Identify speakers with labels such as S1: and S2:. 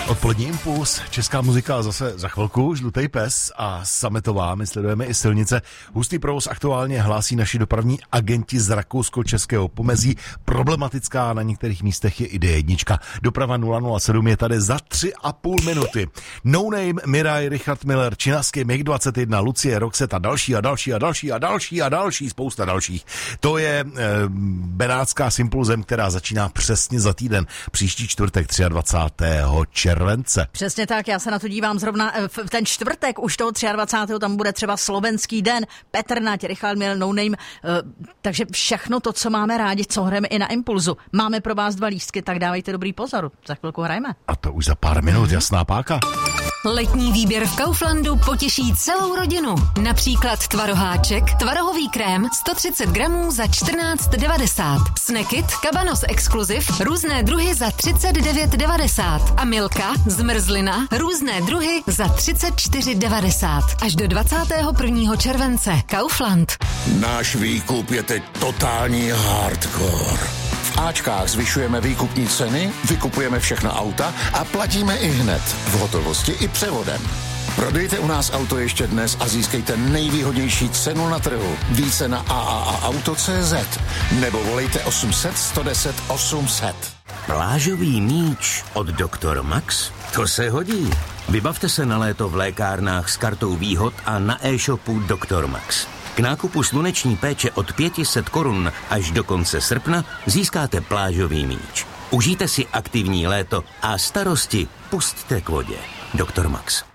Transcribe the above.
S1: Odpolední impuls, česká muzika zase za chvilku, Žlutej pes a Sametová, my sledujeme i silnice. Hustý provoz aktuálně hlásí naši dopravní agenti z rakousko-českého pomezí. Problematická na některých místech je i D1. Doprava 007 je tady za 3,5 minuty. No Name, Miraj, Richard Miller, Činasky, MiG-21, Lucie, Roxette a další, spousta dalších. To je Benátská s impulzem, která začíná přesně za týden, příští čtvrtek 23. července.
S2: Přesně tak, já se na to dívám zrovna v ten čtvrtek, už toho 23. tam bude třeba slovenský den, Petr Nať, Richard Miller, No Name, takže všechno to, co máme rádi, co hrajeme i na impulzu. Máme pro vás 2 lístky, tak dávejte dobrý pozor, za chvilku hrajeme.
S1: A to už za pár minut, jasná páka.
S3: Letní výběr v Kauflandu potěší celou rodinu. Například tvaroháček, tvarohový krém 130 gramů za 14,90. Snackit, Cabanos Exclusive, různé druhy za 39,90. A Milka, zmrzlina, různé druhy za 34,90. Až do 21. července. Kaufland.
S4: Náš výkup je teď totální hardcore. V Ačkách zvyšujeme výkupní ceny, vykupujeme všechna auta a platíme i hned, v hotovosti i převodem. Prodejte u nás auto ještě dnes a získejte nejvýhodnější cenu na trhu. Více na AAAauto.cz nebo volejte 800 110 800.
S5: Plážový míč od Dr. Max? To se hodí. Vybavte se na léto v lékárnách s kartou výhod a na e-shopu Dr. Max. K nákupu sluneční péče od 500 korun až do konce srpna získáte plážový míč. Užijte si aktivní léto a starosti pusťte k vodě. Dr. Max.